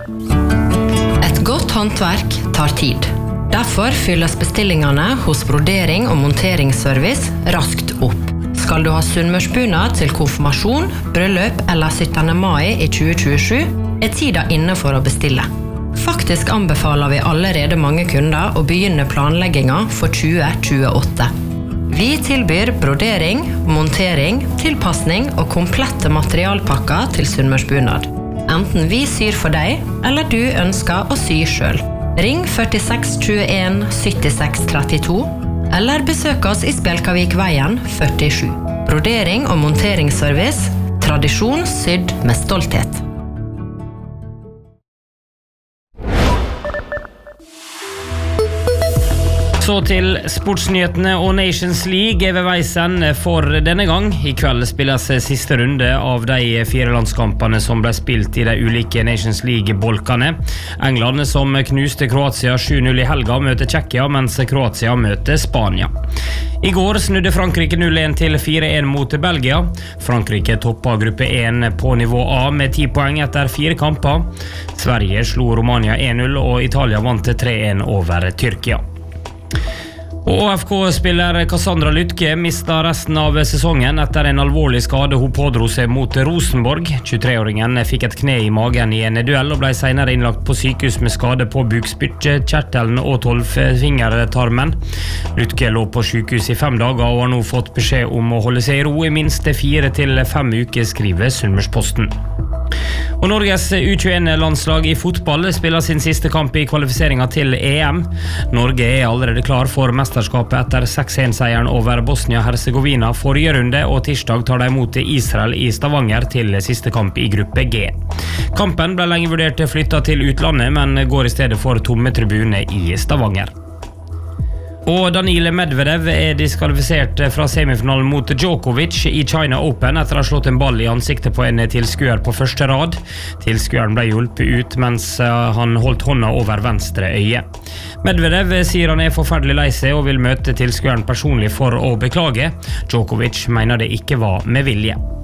Et godt håndverk tar tid. Derfor fylles bestillingene hos Brodering og monteringsservice raskt opp. Skal du ha sunnmørsbunad til konfirmasjon, bryllup eller 17. mai i 2027, tida inne for å bestille. Faktisk anbefaler vi allerede mange kunder å begynne planlegginga for 2028. Vi tilbyr brodering, montering, tilpassning og komplette materialpakker til sunnmørsbunad. Enten vi syr for deg, eller du ønsker å sy selv. Ring 46 21 76 32, eller besøk oss i Spjelkavikveien 47. Brodering og monteringsservice, tradisjon sydd med stolthet. Så til sportsnyhetene og Nations League ved veisen for denne gang. I kveld spilles siste runde av de 4 landskampene som ble spilt i de ulike Nations League-bolkene. England som knuste Kroatia 7-0 i helga møter Tsjekkia, mens Kroatia møter Spania. I går snudde Frankrike 0-1 til 4-1 mot Belgia. Frankrike toppet gruppe 1 på nivå A med 10 poeng etter 4 kamper. Sverige slo Romania 1-0 og Italia vant 3-1 over Tyrkia. Og AFK-spiller Cassandra Lytke mistet resten av sesongen etter en alvorlig skade hun pådro seg mot Rosenborg. 23-åringen fikk et kne i magen i en duell og ble senere innlagt på sykehus med skade på bukspytt, kjertelen og 12-fingertarmen. Lytke lå på sykehus i 5 dager og har nå fått beskjed om å holde seg i ro i minst 4 til 5 uker, skriver Sunnmørsposten. Og Norges U21-landslag i fotball spiller sin siste kamp i kvalifiseringen til EM. Norge allerede klar for mesterskapet etter 6-1-seieren over Bosnia-Herzegovina forrige runde, og tirsdag tar de imot Israel i Stavanger til siste kamp i gruppe G. Kampen ble lenge vurdert flyttet til utlandet, men går i stedet for tomme tribuner i Stavanger. Og Daniil Medvedev diskvalifisert fra semifinalen mot Djokovic i China Open etter å ha slått en ball i ansiktet på en tilskuer på første rad. Tilskueren ble hjulpet ut mens han holdt hånda over venstre øye. Medvedev sier han forferdelig lei seg og vil møte tilskueren personlig for å beklage. Djokovic mener det ikke var med vilje.